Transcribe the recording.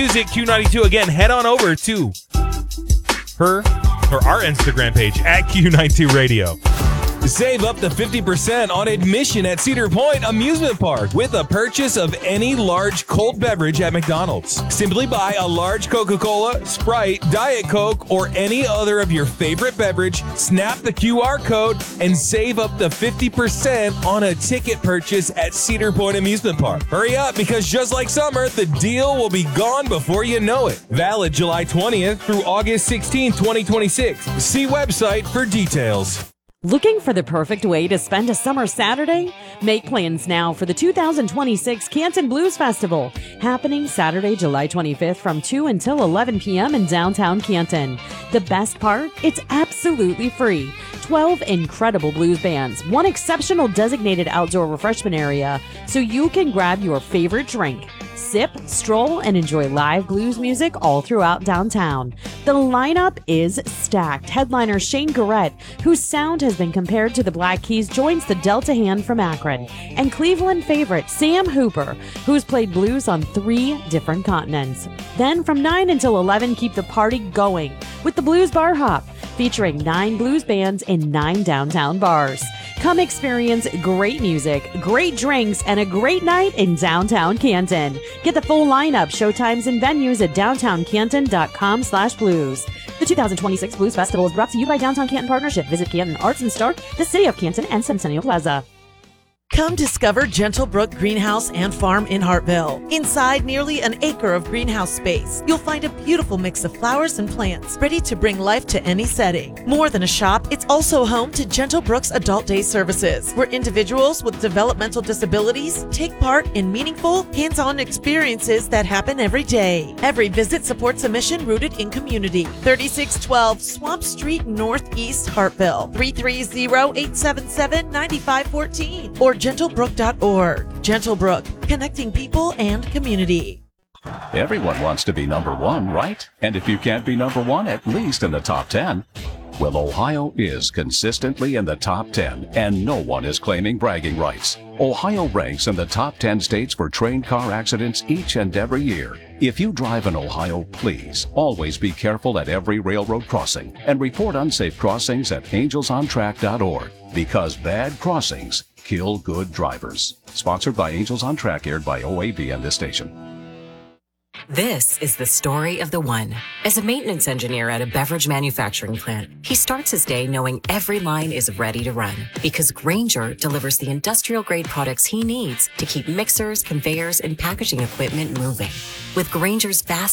Music Q92. Again, head on over to our Instagram page at Q92 Radio. Save up to 50% on admission at Cedar Point Amusement Park with a purchase of any large cold beverage at McDonald's. Simply buy a large Coca-Cola, Sprite, Diet Coke, or any other of your favorite beverage, snap the QR code, and save up to 50% on a ticket purchase at Cedar Point Amusement Park. Hurry up, because just like summer, the deal will be gone before you know it. Valid July 20th through August 16, 2026. See website for details. Looking for the perfect way to spend a summer Saturday? Make plans now for the 2026 Canton Blues Festival, happening Saturday, July 25th from 2 until 11 p.m. in downtown Canton. The best part? It's absolutely free. 12 incredible blues bands, one exceptional designated outdoor refreshment area, so you can grab your favorite drink, sip, stroll, and enjoy live blues music all throughout downtown. The lineup is stacked. Headliner Shane Garrett, whose sound has been compared to the Black Keys, joins the Delta Hand from Akron. And Cleveland favorite Sam Hooper, who's played blues on 3 different continents. Then from 9 until 11, keep the party going with the Blues Bar Hop, featuring 9 blues bands in 9 downtown bars. Come experience great music, great drinks, and a great night in downtown Canton. Get the full lineup, showtimes, and venues at downtowncanton.com/blues. The 2026 Blues Festival is brought to you by Downtown Canton Partnership. Visit Canton Arts and Star, the City of Canton, and Centennial Plaza. Come discover Gentlebrook Greenhouse and Farm in Hartville. Inside nearly an acre of greenhouse space, you'll find a beautiful mix of flowers and plants ready to bring life to any setting. More than a shop, it's also home to Gentlebrook's Adult Day Services, where individuals with developmental disabilities take part in meaningful, hands-on experiences that happen every day. Every visit supports a mission rooted in community. 3612 Swamp Street Northeast, Hartville. 330-877-9514 or gentlebrook.org. Gentlebrook, connecting people and community. Everyone wants to be number one, right? And if you can't be number one, at least in the top 10. Well, Ohio is consistently in the top 10, and no one is claiming bragging rights. Ohio ranks in the top 10 states for train car accidents each and every year. If you drive in Ohio, please always be careful at every railroad crossing and report unsafe crossings at angelsontrack.org, because bad crossings kill good drivers. Sponsored by Angels on Track, aired by OAB and this station. This is the story of the one. As a maintenance engineer at a beverage manufacturing plant, he starts his day knowing every line is ready to run, because Grainger delivers the industrial-grade products he needs to keep mixers, conveyors, and packaging equipment moving. With Grainger's vast